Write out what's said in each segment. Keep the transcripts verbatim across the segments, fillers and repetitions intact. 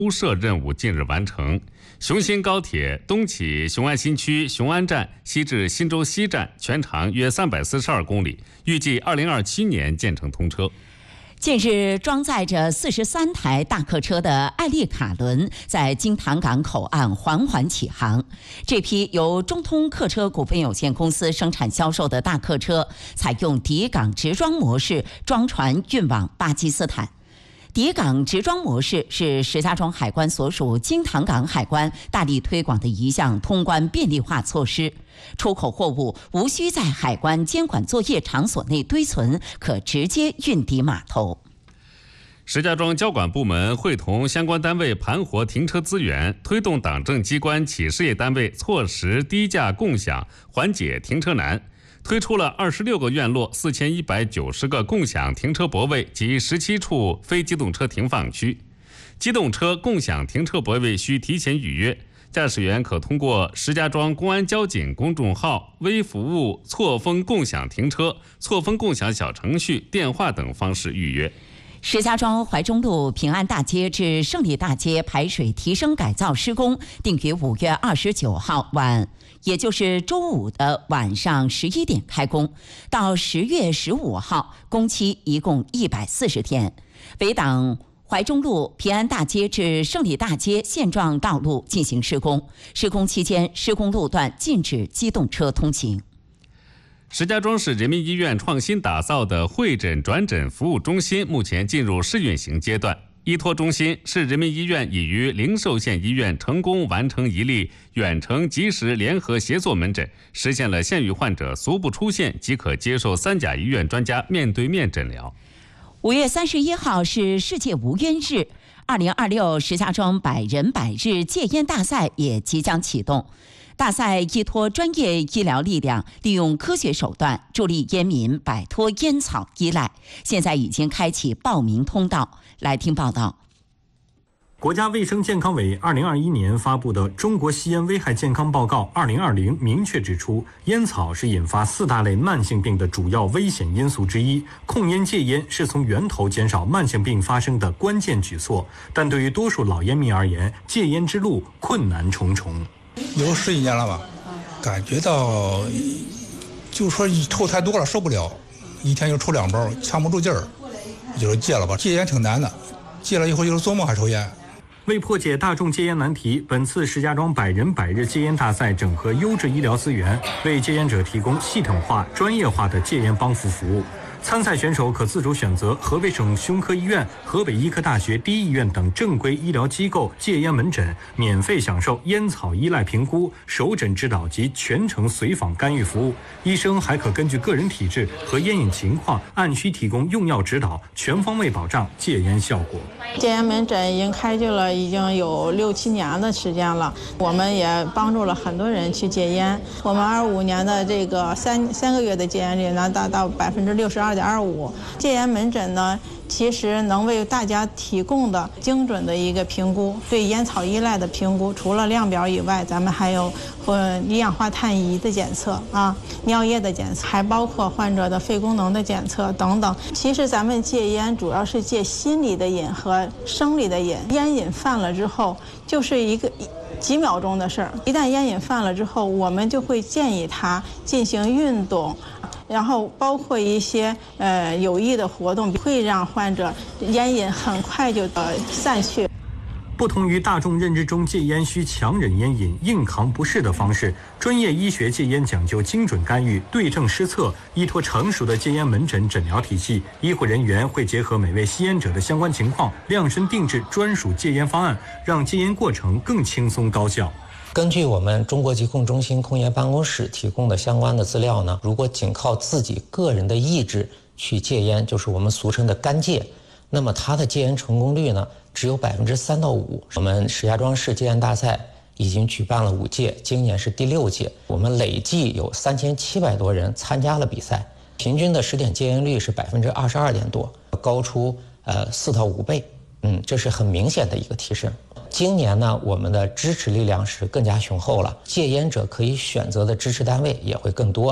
铺设任务近日完成。雄新高铁东起雄安新区雄安站，西至新洲西站，全长约三百四十二公里，预计二零二七年建成通车。 近日，装载着四十三台大客车的艾丽卡轮在京塘港口岸缓缓起航。这批由中通客车股份有限公司生产销售的大客车，采用抵港直装模式装船运往巴基斯坦。抵港直装模式是石家庄海关所属京塘港海关大力推广的一项通关便利化措施。出口货物无需在海关监管作业场所内堆存，可直接运抵码头。 石家庄交管部门会同相关单位盘活停车资源，推动党政机关企事业单位错时低价共享，缓解停车难。推出了二十六个院落、四千一百九十个共享停车泊位及十七处非机动车停放区。机动车共享停车泊位需提前预约，驾驶员可通过石家庄公安交警公众号、微服务错峰共享停车、错峰共享小程序、电话等方式预约。 石家庄怀中路平安大街至胜利大街排水提升改造施工定于五月二十九号晚，也就是周五的晚上十一点开工，到十月十五号，工期一共一百四十天。围挡怀中路平安大街至胜利大街现状道路进行施工，施工期间施工路段禁止机动车通行。 石家庄市人民医院创新打造的会诊转诊服务中心目前进入试运行阶段。依托中心，市人民医院已于灵寿县医院成功完成一例远程即时联合协作门诊，实现了县域患者足不出县即可接受三甲医院专家面对面诊疗。 五月三十一号是世界无烟日，二零二六石家庄百人百日戒烟大赛也即将启动。大赛依托专业医疗力量，利用科学手段助力烟民摆脱烟草依赖，现在已经开启报名通道。来听报道。 国家卫生健康委二零二一年发布的《中国吸烟危害健康报告二零二零》明确指出，烟草是引发四大类慢性病的主要危险因素之一。控烟戒烟是从源头减少慢性病发生的关键举措，但对于多数老烟民而言，戒烟之路困难重重。 有十一年了吧，感觉到就说抽太多了受不了，一天就抽两包，呛不住劲儿，就是戒了吧。戒烟挺难的，戒了以后就是做梦还抽烟。 为破解大众戒烟难题，本次石家庄百人百日戒烟大赛整合优质医疗资源，为戒烟者提供系统化、专业化的戒烟帮扶服务。参赛选手可自主选择河北省胸科医院、河北医科大学第一医院等正规医疗机构戒烟门诊，免费享受烟草依赖评估、首诊指导及全程随访干预服务。医生还可根据个人体质和烟瘾情况，按需提供用药指导，全方位保障戒烟效果。 戒烟门诊已经开设了已经有六七年的时间了，我们也帮助了很多人去戒烟。我们二五年的这个三三个月的戒烟率呢，达到百分之六十二点二五。戒烟门诊呢，其实能为大家提供的精准的一个评估，对烟草依赖的评估，除了量表以外，咱们还有呃一氧化碳仪的检测啊，尿液的检测，还包括患者的肺功能的检测等等。其实咱们戒烟主要是戒心理的瘾和生理的瘾，烟瘾犯了之后就是一个几秒钟的事儿。一旦烟瘾犯了之后，我们就会建议他进行运动，然后包括一些呃有益的活动，会让患者烟瘾很快就呃散去。 不同于大众认知中戒烟需强忍烟瘾、硬扛不适的方式，专业医学戒烟讲究精准干预、对症施策，依托成熟的戒烟门诊诊疗体系，医护人员会结合每位吸烟者的相关情况，量身定制专属戒烟方案，让戒烟过程更轻松高效。 根据我们中国疾控中心控烟办公室提供的相关的资料呢，如果仅靠自己个人的意志去戒烟，就是我们俗称的干戒，那么它的戒烟成功率呢只有百分之三到五。我们石家庄市戒烟大赛已经举办了五届，今年是第六届，我们累计有三千七百多人参加了比赛，平均的十点戒烟率是百分之二十二点多，高出呃四到五倍，嗯，这是很明显的一个提升。今年呢，我们的支持力量是更加雄厚了，戒烟者可以选择的支持单位也会更多。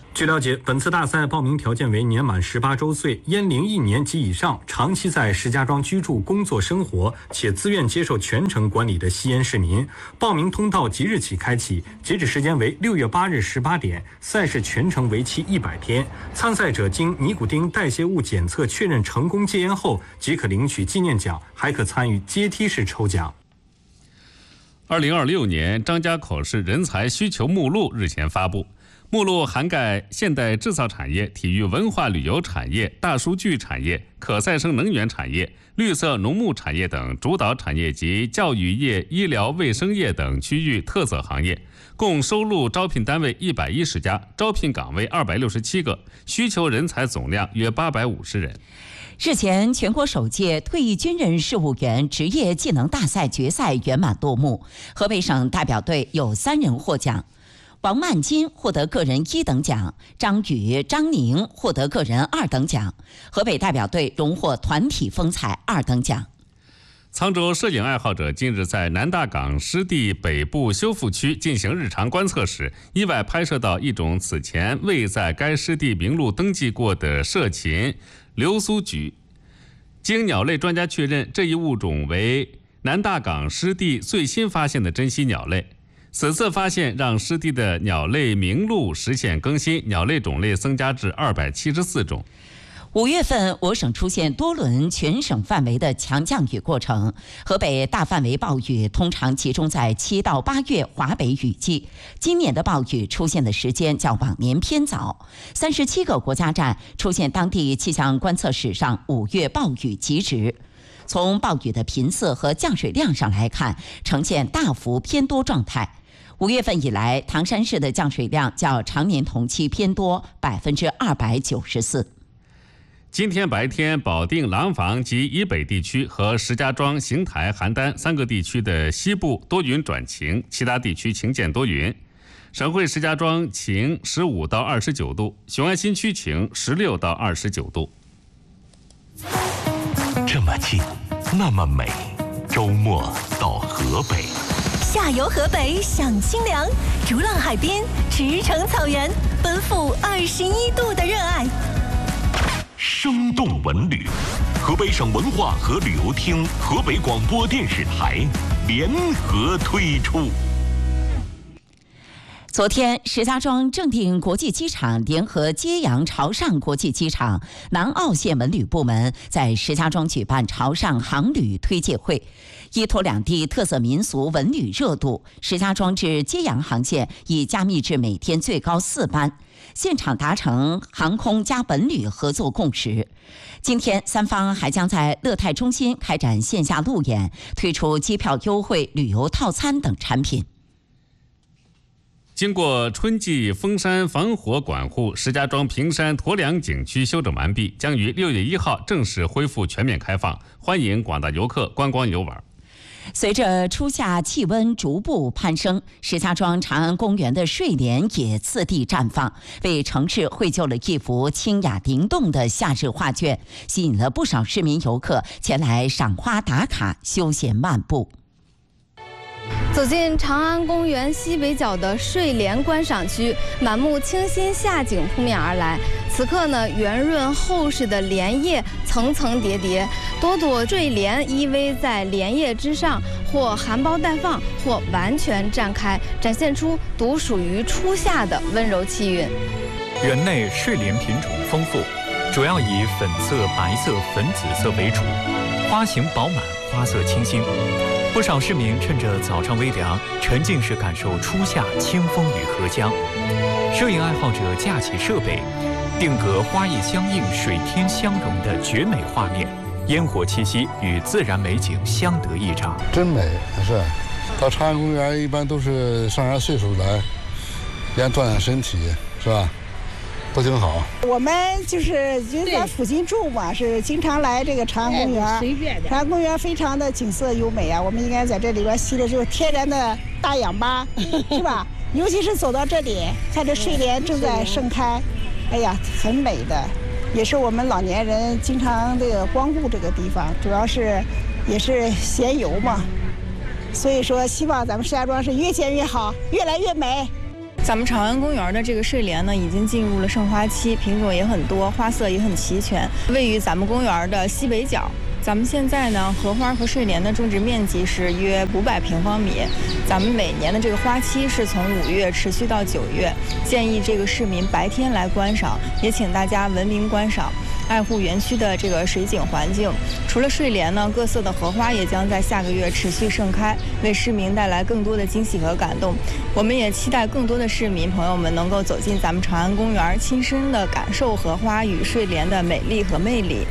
据了解，本次大赛报名条件为年满十八周岁、烟龄一年及以上、长期在石家庄居住、工作、生活，且自愿接受全程管理的吸烟市民。报名通道即日起开启，截止时间为六月八日十八点。赛事全程为期一百天。参赛者经尼古丁代谢物检测确认成功戒烟后，即可领取纪念奖，还可参与阶梯式抽奖。 二零二六年张家口市人才需求目录日前发布。目录涵盖现代制造产业、体育文化旅游产业、大数据产业、可再生能源产业、绿色农牧产业等主导产业及教育业、医疗卫生业等区域特色行业，共收录招聘单位一百一十家，招聘岗位二百六十七个，需求人才总量约八百五十人。 日前，全国首届退役军人事务员职业技能大赛决赛圆满落幕，河北省代表队有三人获奖。王曼金获得个人一等奖，张宇、张宁获得个人二等奖，河北代表队荣获团体风采二等奖。 沧州摄影爱好者近日在南大港湿地北部修复区进行日常观测时，意外拍摄到一种此前未在该湿地名录登记过的涉禽流苏菊。经鸟类专家确认，这一物种为南大港湿地最新发现的珍稀鸟类。此次发现让湿地的鸟类名录实现更新，鸟类种类增加至二百七十四种。 五月份，我省出现多轮全省范围的强降雨过程。河北大范围暴雨通常集中在七到八月华北雨季，今年的暴雨出现的时间较往年偏早。三十七个国家站出现当地气象观测史上五月暴雨极值。从暴雨的频次和降水量上来看，呈现大幅偏多状态。五月份以来，唐山市的降水量较常年同期偏多百分之二百九十四。 今天白天，保定、廊坊及以北地区和石家庄、邢台、邯郸三个地区的西部多云转晴，其他地区晴间多云。省会石家庄晴十五到二十九度，雄安新区晴十六到二十九度。 这么近，那么美，周末到河北。 下游河北享清凉，逐浪海边，驰骋草原，奔赴二十一度的热爱。 生动文旅，河北省文化和旅游厅、河北广播电视台联合推出。 昨天，石家庄正定国际机场联合揭阳潮汕国际机场南澳线文旅部门在石家庄举办潮汕航旅推介会。依托两地特色民俗文旅热度，石家庄至揭阳航线已加密至每天最高四班，现场达成航空加文旅合作共识。今天，三方还将在乐泰中心开展线下路演，推出机票优惠、旅游套餐等产品。 经过春季封山防火管护，石家庄平山驮梁景区修整完毕，将于六月一号正式恢复全面开放，欢迎广大游客观光游玩。 随着初夏气温逐步攀升，石家庄长安公园的睡莲也次第绽放，为城市绘就了一幅清雅灵动的夏日画卷，吸引了不少市民游客前来赏花打卡、休闲漫步。 走进长安公园西北角的睡莲观赏区，满目清新夏景扑面而来。此刻呢，圆润厚实的莲叶层层叠叠，多朵睡莲依偎在莲叶之上，或含苞待放，或完全绽开，展现出独属于初夏的温柔气韵。 园内睡莲品种丰富，主要以粉色、白色、粉紫色为主，花型饱满，花色清新。不少市民趁着早上微凉，沉浸式感受初夏清风与荷江。摄影爱好者架起设备，定格花叶相映、水天相融的绝美画面，烟火气息与自然美景相得益彰。 真美，是。到长安公园一般都是上点岁数来，连锻炼身体，是吧？都挺好。 我们就是就在附近住嘛，是经常来这个长安公园。随便的。长安公园非常的景色优美啊，我们应该在这里边吸的就是天然的大氧吧，是吧？尤其是走到这里，看这睡莲正在盛开，哎呀，很美的，也是我们老年人经常这个光顾这个地方，主要是也是闲游嘛。所以说，希望咱们石家庄是越建越好，越来越美。 咱们长安公园的这个睡莲呢，已经进入了盛花期，品种也很多，花色也很齐全。位于咱们公园的西北角。咱们现在呢，荷花和睡莲的种植面积是约五百平方米。咱们每年的这个花期是从五月持续到九月，建议这个市民白天来观赏，也请大家文明观赏，爱护园区的这个水景环境。除了睡莲呢，各色的荷花也将在下个月持续盛开，为市民带来更多的惊喜和感动。我们也期待更多的市民朋友们能够走进咱们长安公园，亲身的感受荷花与睡莲的美丽和魅力。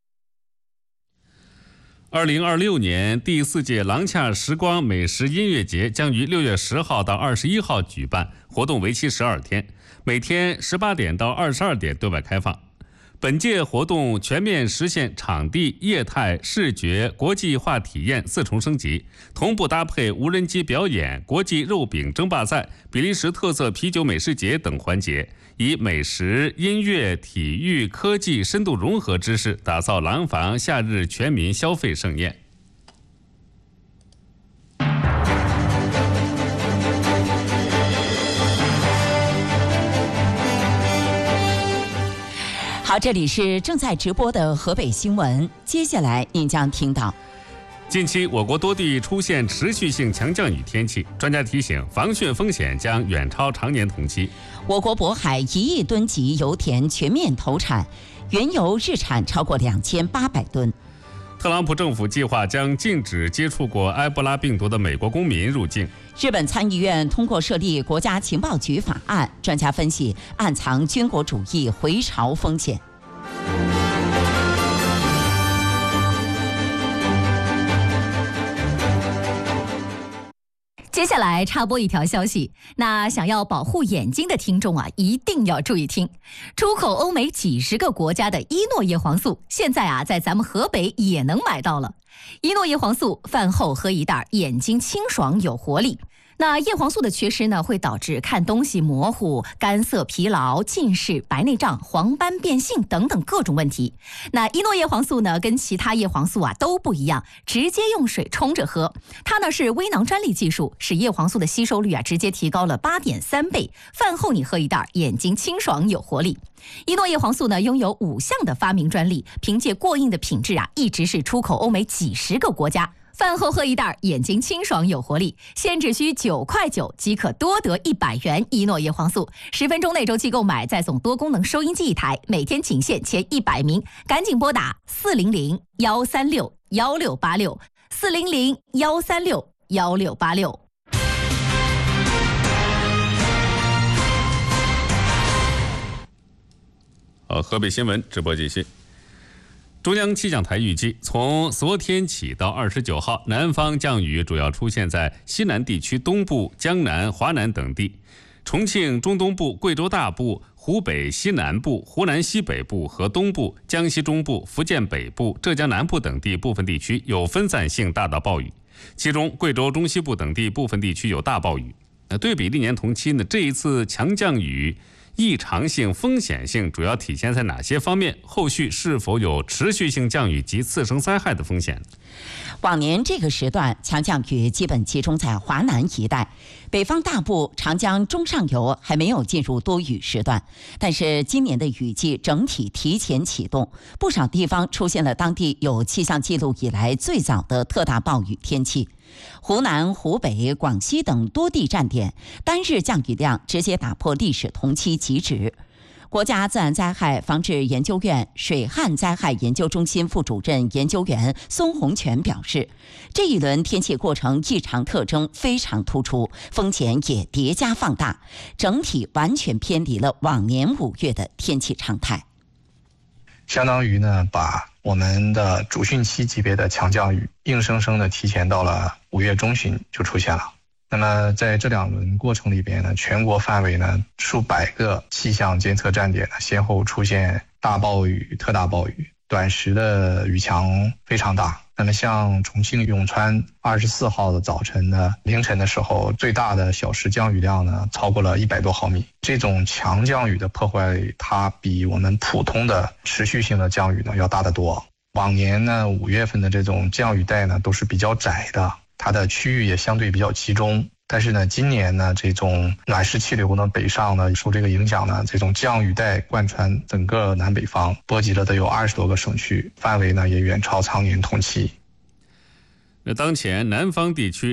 二零二六年第四届廊恰时光美食音乐节将于六月十号到二十一号举办，活动为期十二天，每天十八点到二十二点对外开放。本届活动全面实现场地、业态、视觉、国际化体验四重升级，同步搭配无人机表演、国际肉饼争霸赛、比利时特色啤酒美食节等环节，以美食、音乐、体育、科技深度融合之势，打造廊坊夏日全民消费盛宴。 好，这里是正在直播的河北新闻，接下来您将听到： 近期我国多地出现持续性强降雨天气，专家提醒防汛风险将远超常年同期。 我国渤海一亿吨级油田全面投产，原油日产超过两千八百吨。 特朗普政府计划将禁止接触过埃博拉病毒的美国公民入境。 日本参议院通过设立国家情报局法案，专家分析暗藏军国主义回潮风险。 接下来插播一条消息，那想要保护眼睛的听众啊，一定要注意听。出口欧美几十个国家的伊诺叶黄素，现在啊在咱们河北也能买到了。伊诺叶黄素饭后喝一袋，眼睛清爽有活力。那叶黄素的缺失呢，会导致看东西模糊、干涩、疲劳、近视、白内障、黄斑变性等等各种问题。那伊诺叶黄素呢，跟其他叶黄素啊都不一样，直接用水冲着喝。它呢是微囊专利技术，使叶黄素的吸收率啊直接提高了八点三倍。饭后你喝一袋，眼睛清爽有活力。伊诺叶黄素呢拥有五项的发明专利，凭借过硬的品质啊，一直是出口欧美几十个国家。饭后喝一袋，眼睛清爽有活力，现只需九块九即可多得一百元伊诺叶黄素。十分钟内周期购买，再送多功能收音机一台，每天仅限前一百名，赶紧拨打四零零幺三六幺六八六四零零幺三六幺六八六。 好，河北新闻直播继续。中央气象台预计，从昨天起到二十九号，南方降雨主要出现在西南地区东部、江南、华南等地，重庆中东部、贵州大部、湖北西南部、湖南西北部和东部、江西中部、福建北部、浙江南部等地部分地区有分散性大到暴雨，其中贵州中西部等地部分地区有大暴雨。对比历年同期呢，这一次强降雨异常性、风险性主要体现在哪些方面？后续是否有持续性降雨及次生灾害的风险？ 往年这个时段强降雨基本集中在华南一带，北方大部、长江中上游还没有进入多雨时段。但是今年的雨季整体提前启动，不少地方出现了当地有气象记录以来最早的特大暴雨天气。湖南、湖北、广西等多地站点单日降雨量直接打破历史同期极值。国家自然灾害防治研究院水旱灾害研究中心副主任研究员松洪泉表示，这一轮天气过程异常特征非常突出，风险也叠加放大，整体完全偏离了往年五月的天气常态。 相当于呢，把我们的主汛期级别的强降雨硬生生的提前到了五月中旬就出现了。那么在这两轮过程里边呢，全国范围呢数百个气象监测站点呢先后出现大暴雨、特大暴雨，短时的雨强非常大。那么像重庆永川二十四号的早晨呢，凌晨的时候，最大的小时降雨量呢超过了一百多毫米。这种强降雨的破坏，它比我们普通的持续性的降雨呢要大得多。往年呢，五月份的这种降雨带呢都是比较窄的，它的区域也相对比较集中。 但是呢，今年呢，这种暖湿气流呢北上呢，受这个影响呢，这种降雨带贯穿整个南北方，波及了都有二十多个省区，范围呢也远超常年同期。 那当前南方地区